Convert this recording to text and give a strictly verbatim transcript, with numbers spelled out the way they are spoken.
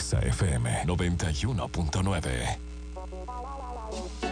Exa F M noventa y uno punto nueve.